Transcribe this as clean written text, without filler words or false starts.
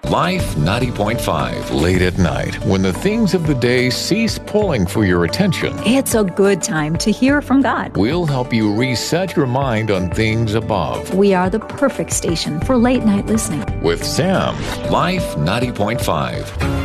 Life 90.5, late at night, when the things of the day cease pulling for your attention. It's a good time to hear from God. We'll help you reset your mind on things above. We are the perfect station for late night listening. With Sam, Life 90.5.